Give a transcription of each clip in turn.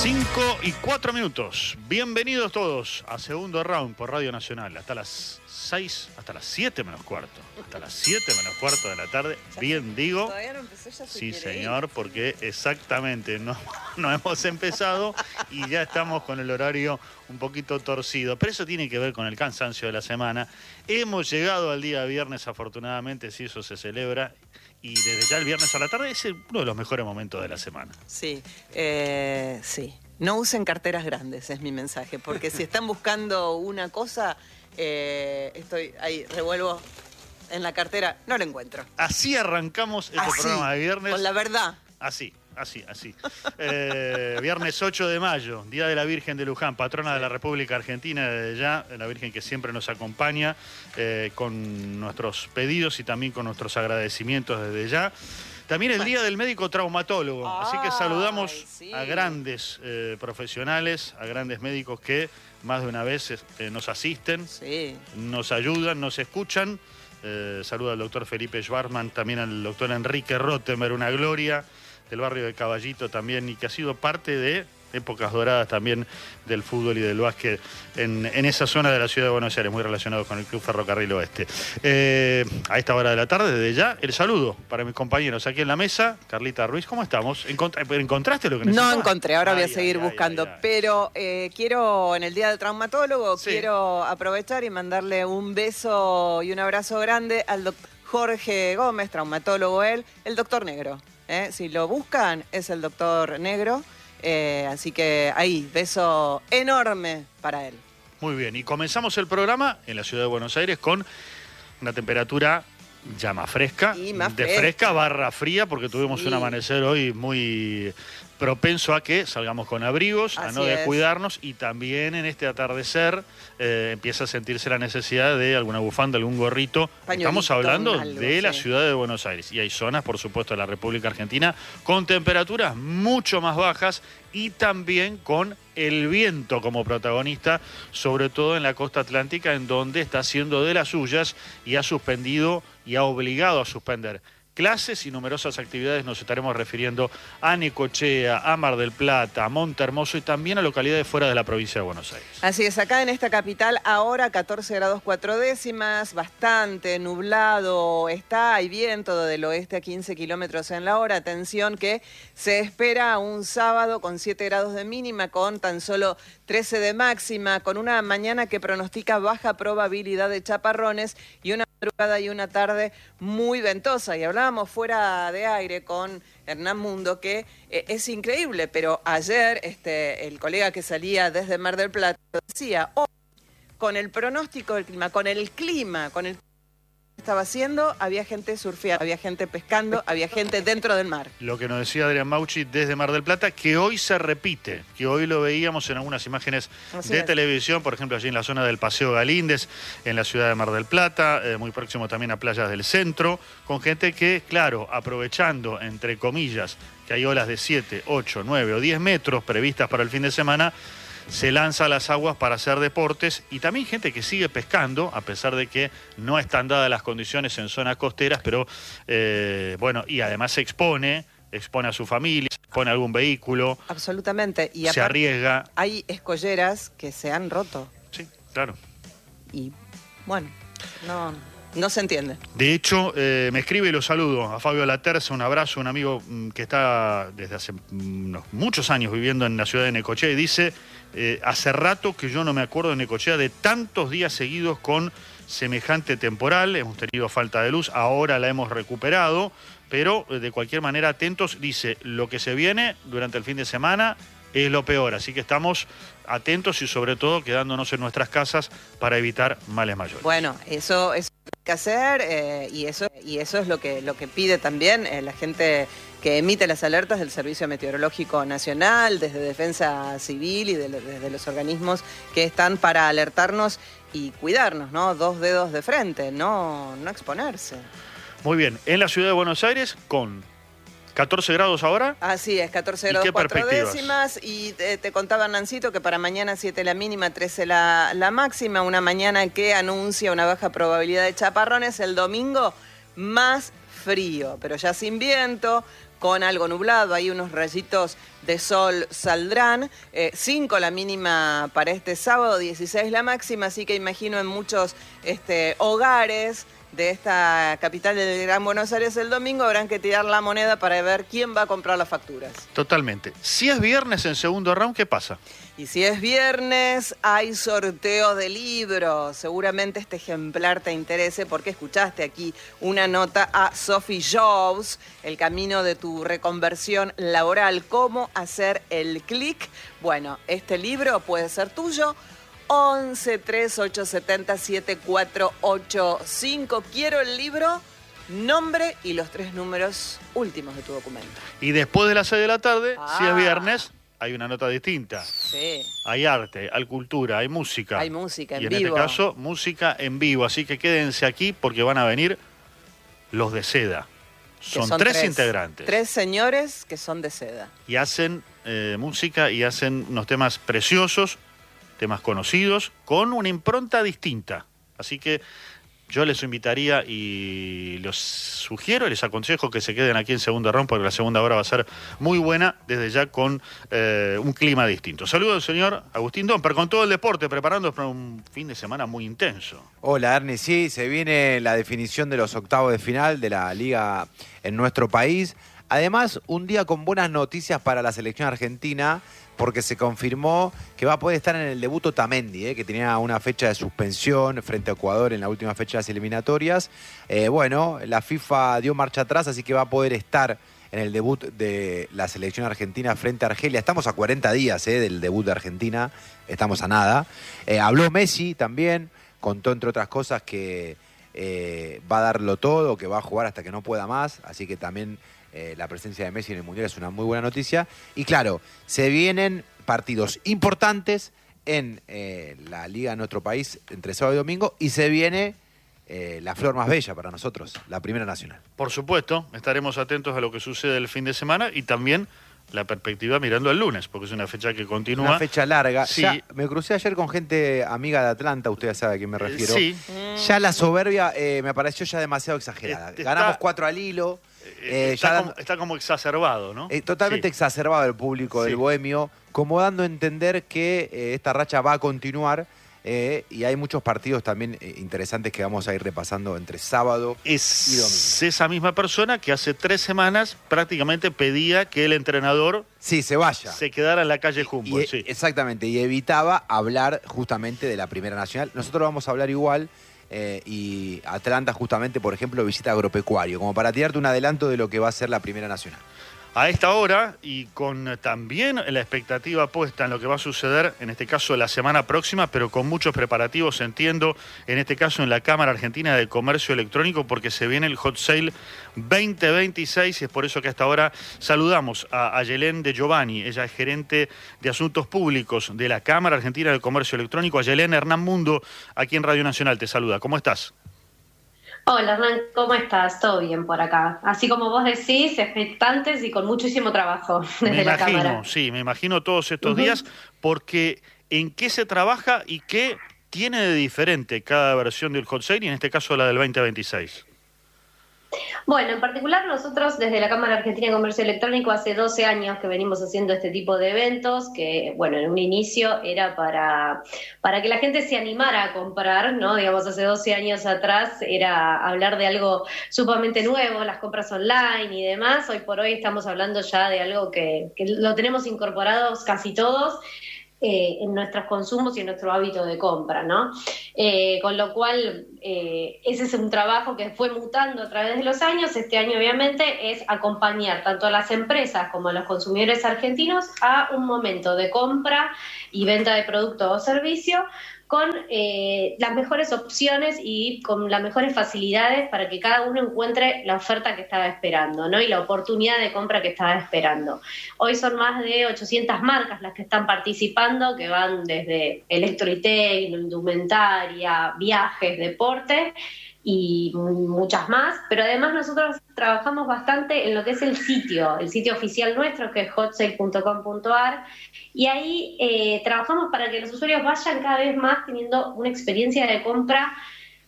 5:04. Bienvenidos todos a Segundo Round por Radio Nacional. Hasta las 6, hasta las 7:15. Hasta las 7:15 de la tarde. Bien digo. Todavía no empezó, ya se Sí, quiere señor, ir. porque exactamente no hemos empezado y ya estamos con el horario un poquito torcido. Pero eso tiene que ver con el cansancio de la semana. Hemos llegado al día viernes, afortunadamente, si eso se celebra. Y desde ya el viernes a la tarde es uno de los mejores momentos de la semana. Sí, sí. No usen carteras grandes, es mi mensaje, porque si están buscando una cosa, estoy ahí, revuelvo en la cartera, no lo encuentro. Así arrancamos este programa de viernes. Con la verdad. Así. Viernes 8 de mayo, Día de la Virgen de Luján, patrona de la República Argentina, desde ya, la Virgen que siempre nos acompaña, con nuestros pedidos y también con nuestros agradecimientos desde ya. También el Día del Médico Traumatólogo, así que saludamos a grandes profesionales, a grandes médicos que más de una vez nos asisten, nos ayudan, nos escuchan. Saludo al doctor Felipe Schwarzman, también al doctor Enrique Rottemer, una gloria del barrio de Caballito también, y que ha sido parte de épocas doradas también del fútbol y del básquet en esa zona de la ciudad de Buenos Aires, muy relacionado con el Club Ferrocarril Oeste. A esta hora de la tarde, desde ya, el saludo para mis compañeros aquí en la mesa. Carlita Ruiz, ¿cómo estamos? ¿Encontraste lo que necesitabas? No encontré, ahora voy a seguir buscando, pero quiero, en el Día del Traumatólogo, quiero aprovechar y mandarle un beso y un abrazo grande al doctor Jorge Gómez, traumatólogo él, el doctor Negro. Si lo buscan, es el doctor Negro. Así que ahí, beso enorme para él. Muy bien, y comenzamos el programa en la ciudad de Buenos Aires con una temperatura ya más fresca, fresca barra fría, porque tuvimos un amanecer hoy muy propenso a que salgamos con abrigos, a no descuidarnos, y también en este atardecer empieza a sentirse la necesidad de alguna bufanda, algún gorrito. Estamos hablando de la ciudad de Buenos Aires, y hay zonas, por supuesto, de la República Argentina con temperaturas mucho más bajas y también con el viento como protagonista, sobre todo en la costa atlántica, en donde está haciendo de las suyas y ha suspendido y ha obligado a suspender clases y numerosas actividades. Nos estaremos refiriendo a Necochea, a Mar del Plata, a Monte Hermoso y también a localidades fuera de la provincia de Buenos Aires. Así es, acá en esta capital ahora 14 grados 4 décimas, bastante nublado está, hay viento del oeste a 15 kilómetros en la hora. Atención que se espera un sábado con 7 grados de mínima, con tan solo 13 de máxima, con una mañana que pronostica baja probabilidad de chaparrones y una madrugada y una tarde muy ventosa. Y hablábamos fuera de aire con Hernán Mundo que es increíble, pero ayer el colega que salía desde Mar del Plata decía, hoy con el pronóstico del clima, con el que estaba haciendo, había gente surfeando, había gente pescando, había gente dentro del mar. Lo que nos decía Adrián Mauchi desde Mar del Plata, que hoy se repite, que hoy lo veíamos en algunas imágenes de televisión, por ejemplo allí en la zona del Paseo Galíndez, en la ciudad de Mar del Plata, muy próximo también a playas del centro, con gente que, claro, aprovechando, entre comillas, que hay olas de 7, 8, 9 o 10 metros previstas para el fin de semana, se lanza a las aguas para hacer deportes, y también gente que sigue pescando, a pesar de que no están dadas las condiciones en zonas costeras, pero bueno, y además se expone a su familia, expone algún vehículo. Absolutamente. Y se arriesga. Hay escolleras que se han roto. Sí, claro. Y bueno, no se entiende. De hecho, me escribe y lo saludo a Fabio Laterza, un abrazo, un amigo que está desde hace muchos años viviendo en la ciudad de Necochea, y dice, hace rato que yo no me acuerdo de Necochea de tantos días seguidos con semejante temporal. Hemos tenido falta de luz, ahora la hemos recuperado, pero de cualquier manera atentos. Dice, lo que se viene durante el fin de semana es lo peor, así que estamos atentos y sobre todo quedándonos en nuestras casas para evitar males mayores. Bueno, eso hay que hacer, y eso es lo que pide también la gente que emite las alertas del Servicio Meteorológico Nacional, desde Defensa Civil y desde los organismos que están para alertarnos y cuidarnos, ¿no? 2 dedos de frente, no exponerse. Muy bien, en la ciudad de Buenos Aires con 14 grados ahora. Así es, 14 grados 4 décimas. Y te contaba Nancito que para mañana 7 la mínima, 13 la máxima. Una mañana que anuncia una baja probabilidad de chaparrones. El domingo más frío, pero ya sin viento, con algo nublado, hay unos rayitos de sol saldrán, 5 la mínima para este sábado, 16 la máxima, así que imagino en muchos hogares de esta capital del Gran Buenos Aires el domingo habrán que tirar la moneda para ver quién va a comprar las facturas. Totalmente. Si es viernes en segundo round, ¿qué pasa? Y si es viernes, hay sorteo de libros. Seguramente este ejemplar te interese porque escuchaste aquí una nota a Sophie Jobs, el camino de tu reconversión laboral, cómo hacer el clic. Bueno, este libro puede ser tuyo. 11 3870 7485. Quiero el libro, nombre y los 3 números últimos de tu documento. Y después de las 6 de la tarde, si es viernes, hay una nota distinta. Sí. Hay arte, hay cultura, hay música. Hay música en vivo. Y en este caso, música en vivo. Así que quédense aquí porque van a venir los de Seda. Son 3 integrantes. 3 señores que son de Seda. Y hacen música y hacen unos temas preciosos, temas conocidos, con una impronta distinta. Así que yo les invitaría y los sugiero y les aconsejo que se queden aquí en segunda round porque la segunda hora va a ser muy buena, desde ya con un clima distinto. Saludos al señor Agustín Domper con todo el deporte, preparando para un fin de semana muy intenso. Hola Ernie, sí, se viene la definición de los octavos de final de la Liga en nuestro país. Además, un día con buenas noticias para la selección argentina, porque se confirmó que va a poder estar en el debut Otamendi, que tenía una fecha de suspensión frente a Ecuador en la última fecha de las eliminatorias. Bueno, la FIFA dio marcha atrás, así que va a poder estar en el debut de la selección argentina frente a Argelia. Estamos a 40 días del debut de Argentina, estamos a nada. Habló Messi también, contó entre otras cosas que va a darlo todo, que va a jugar hasta que no pueda más, así que también la presencia de Messi en el Mundial es una muy buena noticia. Y claro, se vienen partidos importantes en la Liga en nuestro país entre sábado y domingo, y se viene la flor más bella para nosotros, la Primera Nacional. Por supuesto, estaremos atentos a lo que sucede el fin de semana y también la perspectiva mirando al lunes, porque es una fecha que continúa. Una fecha larga. Sí. Ya, me crucé ayer con gente amiga de Atlanta, usted ya sabe a quién me refiero. Sí. Ya la soberbia me pareció ya demasiado exagerada. Ganamos 4 al hilo. Está como exacerbado, ¿no? Totalmente exacerbado el público del Bohemio, como dando a entender que esta racha va a continuar. Y hay muchos partidos también interesantes que vamos a ir repasando entre sábado y domingo. Es esa misma persona que hace 3 semanas prácticamente pedía que el entrenador se vaya, se quedara en la calle Humboldt. Exactamente, y evitaba hablar justamente de la Primera Nacional. Nosotros vamos a hablar igual, y Atlanta justamente, por ejemplo, visita Agropecuario, como para tirarte un adelanto de lo que va a ser la Primera Nacional. A esta hora, y con también la expectativa puesta en lo que va a suceder, en este caso la semana próxima, pero con muchos preparativos, entiendo, en este caso en la Cámara Argentina de Comercio Electrónico, porque se viene el Hot Sale 2026, y es por eso que a esta hora saludamos a Ayelén de Giovanni. Ella es gerente de Asuntos Públicos de la Cámara Argentina de Comercio Electrónico. Ayelén, Hernán Mundo, aquí en Radio Nacional, te saluda. ¿Cómo estás? Hola Hernán, ¿cómo estás? Todo bien por acá. Así como vos decís, expectantes y con muchísimo trabajo desde la Cámara. Sí, me imagino todos estos días, porque ¿en qué se trabaja y qué tiene de diferente cada versión del Hot Sale y en este caso la del 2026? Bueno, en particular nosotros desde la Cámara Argentina de Comercio Electrónico hace 12 años que venimos haciendo este tipo de eventos, que bueno, en un inicio era para que la gente se animara a comprar, ¿no? Digamos, hace 12 años atrás era hablar de algo sumamente nuevo, las compras online y demás. Hoy por hoy estamos hablando ya de algo que lo tenemos incorporados casi todos en nuestros consumos y en nuestro hábito de compra, ¿no? Con lo cual, ese es un trabajo que fue mutando a través de los años. Este año, obviamente, es acompañar tanto a las empresas como a los consumidores argentinos a un momento de compra y venta de producto o servicio con las mejores opciones y con las mejores facilidades para que cada uno encuentre la oferta que estaba esperando, ¿no? Y la oportunidad de compra que estaba esperando. Hoy son más de 800 marcas las que están participando, que van desde electro-retail, indumentaria, viajes, deporte y muchas más, pero además nosotros trabajamos bastante en lo que es el sitio oficial nuestro, que es hotsale.com.ar, y ahí trabajamos para que los usuarios vayan cada vez más teniendo una experiencia de compra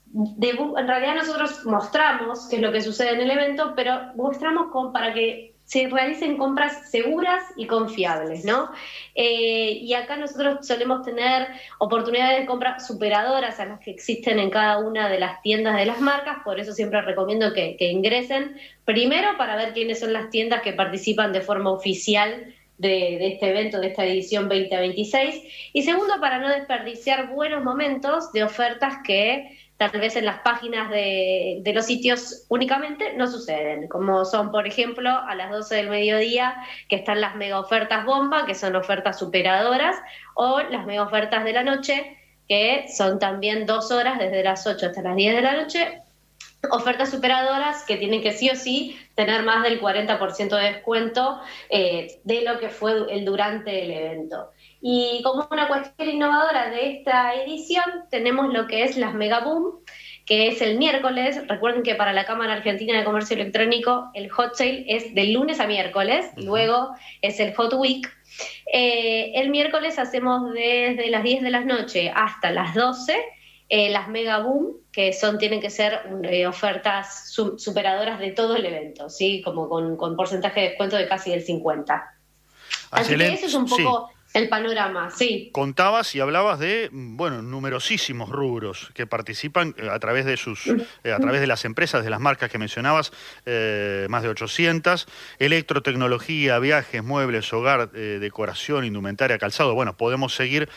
en realidad nosotros mostramos qué es lo que sucede en el evento, pero mostramos para que se realicen compras seguras y confiables, ¿no? Y acá nosotros solemos tener oportunidades de compra superadoras a las que existen en cada una de las tiendas de las marcas, por eso siempre recomiendo que ingresen, primero para ver quiénes son las tiendas que participan de forma oficial de este evento, de esta edición 2026, y segundo, para no desperdiciar buenos momentos de ofertas que tal vez en las páginas de los sitios únicamente no suceden, como son, por ejemplo, a las 12 del mediodía, que están las mega ofertas bomba, que son ofertas superadoras, o las mega ofertas de la noche, que son también 2 horas, desde las 8 hasta las 10 de la noche, ofertas superadoras que tienen que sí o sí tener más del 40% de descuento de lo que fue durante el evento. Y como una cuestión innovadora de esta edición, tenemos lo que es las Mega Boom, que es el miércoles. Recuerden que para la Cámara Argentina de Comercio Electrónico el Hot Sale es de lunes a miércoles, luego es el Hot Week. El miércoles hacemos desde las 10 de la noche hasta las 12 las Mega Boom, que tienen que ser ofertas superadoras de todo el evento, ¿sí? Como con porcentaje de descuento de casi el 50%. Así que eso es un poco... Sí. El panorama, sí. Contabas y hablabas de, numerosísimos rubros que participan a través de a través de las empresas, de las marcas que mencionabas, más de 800, electrotecnología, viajes, muebles, hogar, decoración, indumentaria, calzado. Bueno, podemos seguir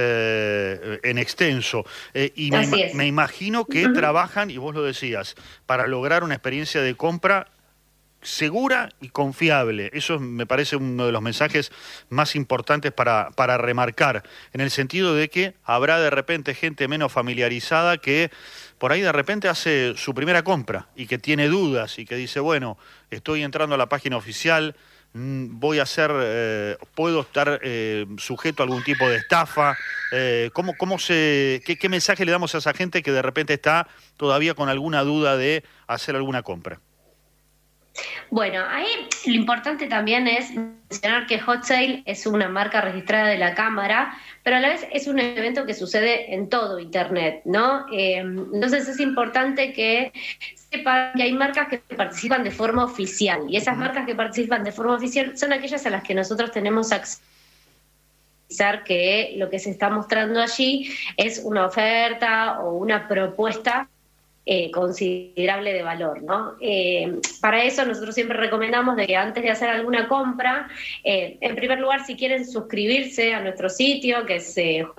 en extenso. Y me imagino que trabajan, y vos lo decías, para lograr una experiencia de compra segura y confiable. Eso me parece uno de los mensajes más importantes para remarcar, en el sentido de que habrá de repente gente menos familiarizada que por ahí de repente hace su primera compra y que tiene dudas y que dice, bueno, estoy entrando a la página oficial, voy a hacer, puedo estar sujeto a algún tipo de estafa. ¿Qué mensaje le damos a esa gente que de repente está todavía con alguna duda de hacer alguna compra? Bueno, ahí lo importante también es mencionar que Hot Sale es una marca registrada de la Cámara, pero a la vez es un evento que sucede en todo Internet, ¿no? Entonces es importante que sepan que hay marcas que participan de forma oficial, y esas marcas que participan de forma oficial son aquellas a las que nosotros tenemos acceso, que lo que se está mostrando allí es una oferta o una propuesta considerable de valor, ¿no? Para eso nosotros siempre recomendamos de que antes de hacer alguna compra, en primer lugar, si quieren suscribirse a nuestro sitio, que es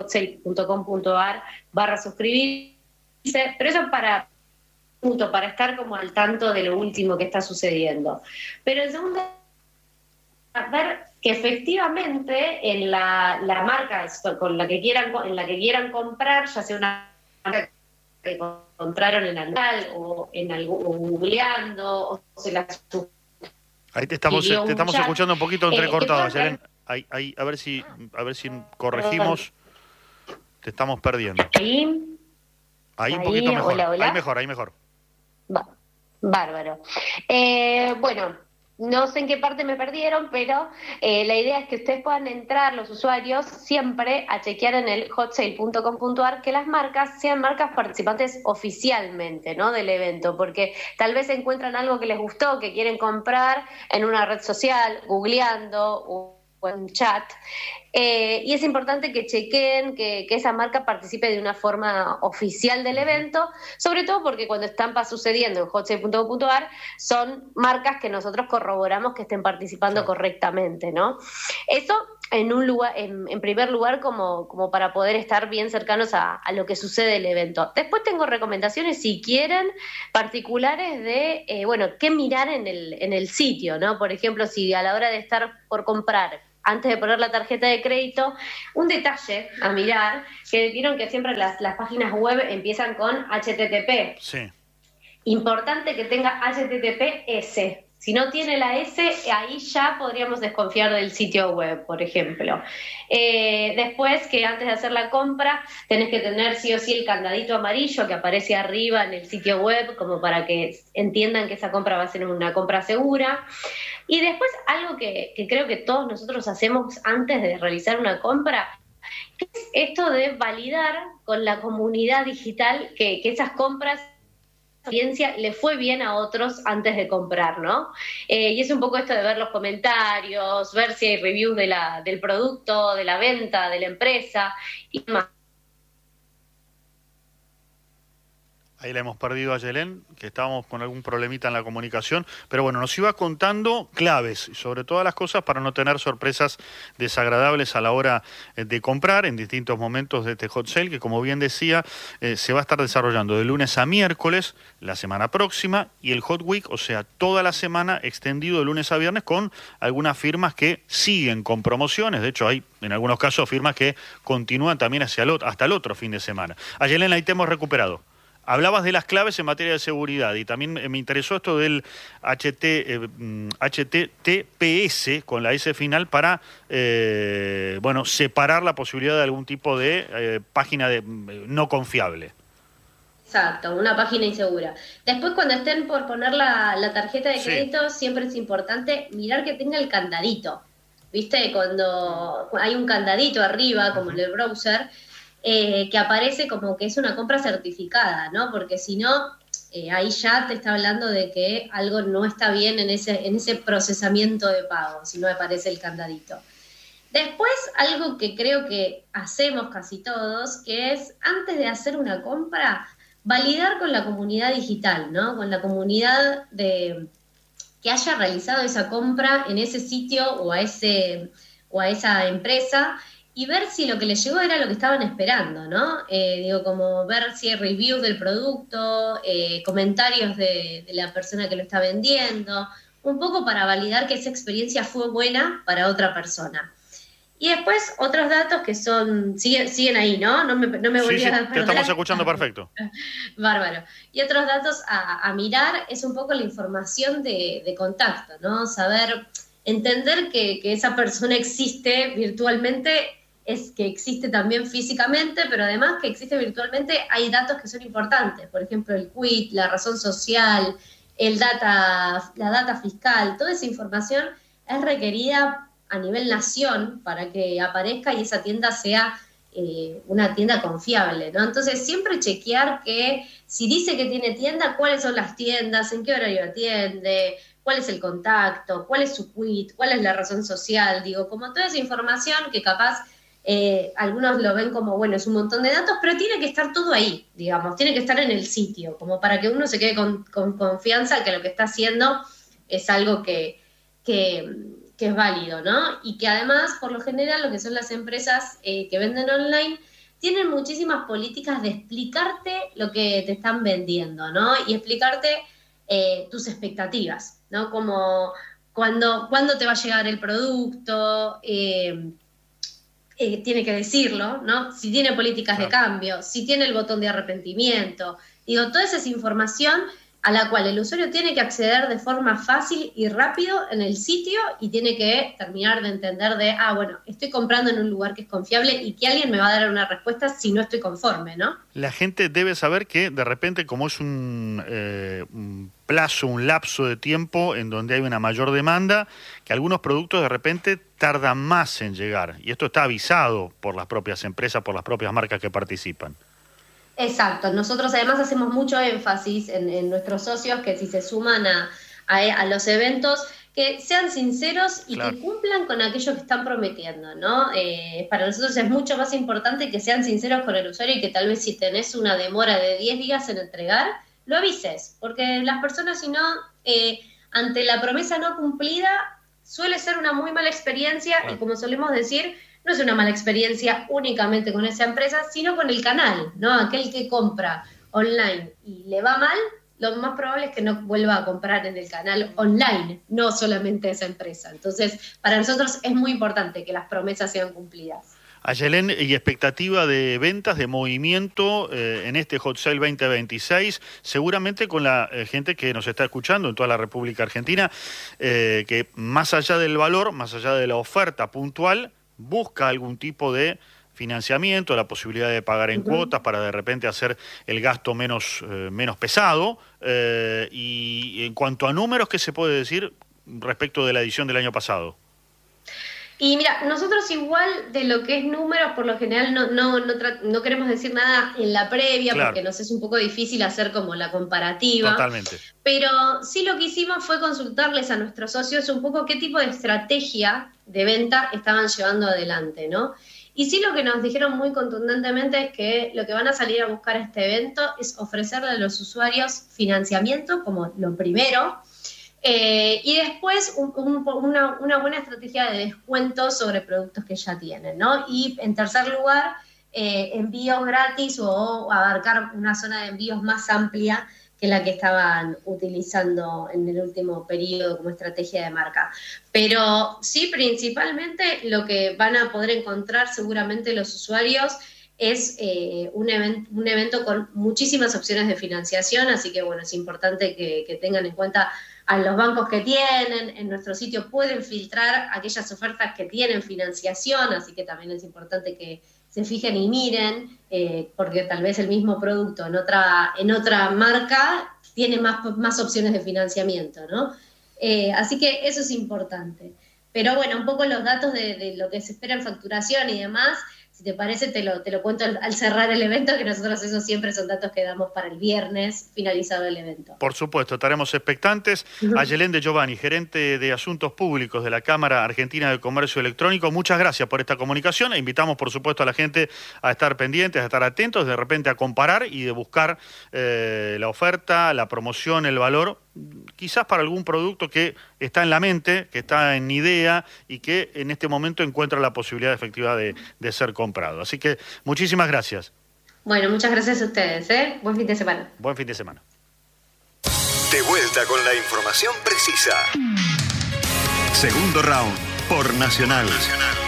hotsale.com.ar/suscribirse, pero eso para estar como al tanto de lo último que está sucediendo. Pero en segundo, ver que efectivamente en la marca con la que quieran comprar, ya sea una marca que encontraron en Anual o en algo, o googleando, o se las... Ahí te estamos escuchando un poquito entrecortado, Yelén. A ver si corregimos. Te estamos perdiendo. Ahí un poquito mejor. Hola. Ahí mejor. Bárbaro. Bueno, no sé en qué parte me perdieron, pero la idea es que ustedes puedan entrar, los usuarios, siempre a chequear en el hotsale.com.ar que las marcas sean marcas participantes oficialmente, ¿no?, del evento, porque tal vez encuentran algo que les gustó, que quieren comprar en una red social, googleando o en un chat, y es importante que chequeen que esa marca participe de una forma oficial del evento, sobre todo porque cuando están sucediendo en hotsale.com.ar son marcas que nosotros corroboramos que estén participando correctamente, ¿no? Eso en primer lugar como para poder estar bien cercanos a lo que sucede en el evento. Después tengo recomendaciones, si quieren, particulares de, qué mirar en el sitio, ¿no? Por ejemplo, si a la hora de estar por comprar, antes de poner la tarjeta de crédito, un detalle a mirar, que vieron que siempre las páginas web empiezan con HTTP. Sí. Importante que tenga HTTPS. Si no tiene la S, ahí ya podríamos desconfiar del sitio web, por ejemplo. Después, que antes de hacer la compra, tenés que tener sí o sí el candadito amarillo que aparece arriba en el sitio web, como para que entiendan que esa compra va a ser una compra segura. Y después, algo que creo que todos nosotros hacemos antes de realizar una compra, ¿Qué es esto de validar con la comunidad digital que esas compras experiencia le fue bien a otros antes de comprar, ¿no? Y es un poco esto de ver los comentarios, ver si hay reviews del producto, de la venta, de la empresa y más. Ahí la hemos perdido a Yelén, que estábamos con algún problemita en la comunicación, pero bueno, nos iba contando claves, sobre todas las cosas para no tener sorpresas desagradables a la hora de comprar en distintos momentos de este hot sale, que como bien decía, se va a estar desarrollando de lunes a miércoles la semana próxima, y el Hot Week, o sea, toda la semana extendido de lunes a viernes con algunas firmas que siguen con promociones. De hecho, hay en algunos casos firmas que continúan también hasta el otro fin de semana. A Yelén, ahí te hemos recuperado. Hablabas de las claves en materia de seguridad y también me interesó esto del HTTPS con la S final para separar la posibilidad de algún tipo de página no confiable. Exacto, una página insegura. Después, cuando estén por poner la tarjeta de crédito, siempre es importante mirar que tenga el candadito. ¿Viste? Cuando hay un candadito arriba, como en el browser, que aparece como que es una compra certificada, ¿no? Porque si no, ahí ya te está hablando de que algo no está bien en ese procesamiento de pago, si no aparece el candadito. Después, algo que creo que hacemos casi todos, que es, antes de hacer una compra, validar con la comunidad digital, ¿no? Con la comunidad que haya realizado esa compra en ese sitio o a esa empresa, y ver si lo que les llegó era lo que estaban esperando, ¿no? Como ver si hay reviews del producto, comentarios de la persona que lo está vendiendo, un poco para validar que esa experiencia fue buena para otra persona. Y después otros datos que siguen ahí, ¿no? No me volví a perder. Te estamos escuchando perfecto. Bárbaro. Y otros datos a mirar es un poco la información de contacto, ¿no? Saber, entender que esa persona existe virtualmente, es que existe también físicamente, pero además que existe virtualmente, hay datos que son importantes. Por ejemplo, el quit, la razón social, la data fiscal, toda esa información es requerida a nivel nación para que aparezca y esa tienda sea una tienda confiable, ¿no? Entonces, siempre chequear que si dice que tiene tienda, cuáles son las tiendas, en qué horario atiende, cuál es el contacto, cuál es su quit, cuál es la razón social, como toda esa información que capaz algunos lo ven como, bueno, es un montón de datos, pero tiene que estar todo ahí, tiene que estar en el sitio, como para que uno se quede con confianza que lo que está haciendo es algo que es válido, ¿no? Y que además, por lo general, lo que son las empresas que venden online tienen muchísimas políticas de explicarte lo que te están vendiendo, ¿no? Y explicarte tus expectativas, ¿no? Como cuándo te va a llegar el producto, tiene que decirlo, ¿no? Si tiene políticas de cambio, si tiene el botón de arrepentimiento. Toda esa es información a la cual el usuario tiene que acceder de forma fácil y rápido en el sitio y tiene que terminar de entender bueno, estoy comprando en un lugar que es confiable y que alguien me va a dar una respuesta si no estoy conforme, ¿no? La gente debe saber que de repente, como es un plazo, un lapso de tiempo en donde hay una mayor demanda, que algunos productos de repente tardan más en llegar. Y esto está avisado por las propias empresas, por las propias marcas que participan. Exacto, nosotros además hacemos mucho énfasis en nuestros socios que si se suman a los eventos, que sean sinceros y que cumplan con aquello que están prometiendo, ¿no? Para nosotros es mucho más importante que sean sinceros con el usuario y que tal vez si tenés una demora de 10 días en entregar, lo avises, porque las personas si no, ante la promesa no cumplida, suele ser una muy mala experiencia y como solemos decir, no es una mala experiencia únicamente con esa empresa, sino con el canal, ¿no? Aquel que compra online y le va mal, lo más probable es que no vuelva a comprar en el canal online, no solamente esa empresa. Entonces, para nosotros es muy importante que las promesas sean cumplidas. Ayelén, y expectativa de ventas, de movimiento en este Hot Sale 2026, seguramente con la gente que nos está escuchando en toda la República Argentina, que más allá del valor, más allá de la oferta puntual, busca algún tipo de financiamiento, la posibilidad de pagar en cuotas para de repente hacer el gasto menos pesado. Y en cuanto a números, ¿qué se puede decir respecto de la edición del año pasado? Y mira, nosotros igual de lo que es números, por lo general no queremos decir nada en la previa, claro, porque nos es un poco difícil hacer como la comparativa. Totalmente. Pero sí lo que hicimos fue consultarles a nuestros socios un poco qué tipo de estrategia de venta estaban llevando adelante, ¿no? Y sí lo que nos dijeron muy contundentemente es que lo que van a salir a buscar a este evento es ofrecerle a los usuarios financiamiento como lo primero, y después una buena estrategia de descuento sobre productos que ya tienen, ¿no? Y en tercer lugar, envíos gratis o abarcar una zona de envíos más amplia que la que estaban utilizando en el último periodo como estrategia de marca. Pero sí, principalmente lo que van a poder encontrar seguramente los usuarios es un evento con muchísimas opciones de financiación, así que bueno, es importante que tengan en cuenta a los bancos que tienen. En nuestro sitio pueden filtrar aquellas ofertas que tienen financiación, así que también es importante que se fijen y miren, porque tal vez el mismo producto en otra marca tiene más opciones de financiamiento, ¿no? Así que eso es importante. Pero bueno, un poco los datos de lo que se espera en facturación y demás, si te parece te lo cuento al cerrar el evento, que nosotros esos siempre son datos que damos para el viernes finalizado el evento. Por supuesto, estaremos expectantes. Ayelén de Giovanni, gerente de Asuntos Públicos de la Cámara Argentina de Comercio Electrónico, muchas gracias por esta comunicación e invitamos por supuesto a la gente a estar pendientes, a estar atentos, de repente a comparar y de buscar la oferta, la promoción, el valor, quizás para algún producto que está en la mente, que está en idea y que en este momento encuentra la posibilidad efectiva de ser comprado. Así que muchísimas gracias. Bueno, muchas gracias a ustedes, ¿eh? Buen fin de semana. Buen fin de semana. De vuelta con la información precisa. Segundo round por Nacional.